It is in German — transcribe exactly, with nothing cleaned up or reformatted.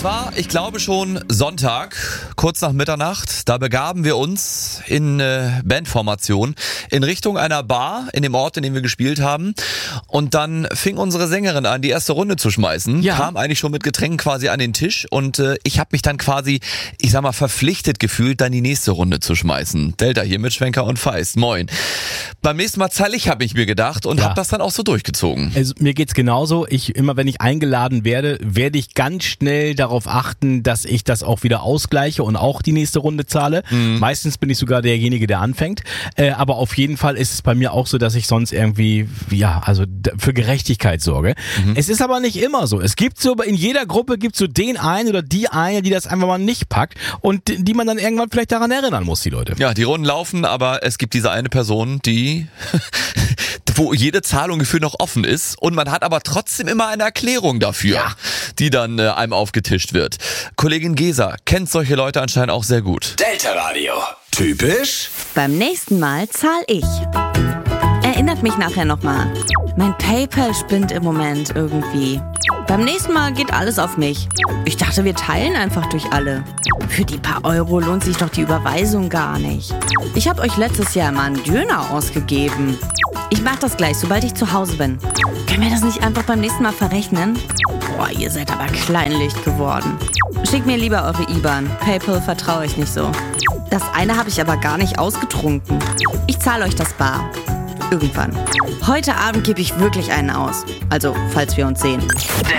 Es war, ich glaube schon Sonntag, kurz nach Mitternacht. Da begaben wir uns in äh, Bandformation in Richtung einer Bar in dem Ort, in dem wir gespielt haben. Und dann fing unsere Sängerin an, die erste Runde zu schmeißen. Ja. Kam eigentlich schon mit Getränken quasi an den Tisch. Und äh, ich habe mich dann quasi, ich sag mal, verpflichtet gefühlt, dann die nächste Runde zu schmeißen. Delta hier mit Schwenker und Feist. Moin. Beim nächsten Mal zahle ich, habe ich mir gedacht und Ja. habe das dann auch so durchgezogen. Also mir geht's genauso. Ich immer, wenn ich eingeladen werde, werde ich ganz schnell darauf achten, dass ich das auch wieder ausgleiche und auch die nächste Runde zahle. Mhm. Meistens bin ich sogar derjenige, der anfängt. Äh, aber auf jeden Fall ist es bei mir auch so, dass ich sonst irgendwie, ja, also d- für Gerechtigkeit sorge. Mhm. Es ist aber nicht immer so. Es gibt so, in jeder Gruppe gibt so den einen oder die eine, die das einfach mal nicht packt und die, die man dann irgendwann vielleicht daran erinnern muss, die Leute. Ja, die Runden laufen, aber es gibt diese eine Person, die wo jede Zahlung gefühlt noch offen ist und man hat aber trotzdem immer eine Erklärung dafür, Ja. die dann äh, einem aufgetischt wird. Kollegin Gesa kennt solche Leute anscheinend auch sehr gut. Delta Radio. Typisch? Beim nächsten Mal zahl ich. Erinnert mich nachher nochmal. Mein PayPal spinnt im Moment irgendwie. Beim nächsten Mal geht alles auf mich. Ich dachte, wir teilen einfach durch alle. Für die paar Euro lohnt sich doch die Überweisung gar nicht. Ich habe euch letztes Jahr mal einen Döner ausgegeben. Ich mach das gleich, sobald ich zu Hause bin. Können wir das nicht einfach beim nächsten Mal verrechnen? Boah, ihr seid aber kleinlicht geworden. Schickt mir lieber eure I B A N. PayPal vertraue ich nicht so. Das eine habe ich aber gar nicht ausgetrunken. Ich zahle euch das bar. Irgendwann. Heute Abend gebe ich wirklich einen aus. Also, falls wir uns sehen.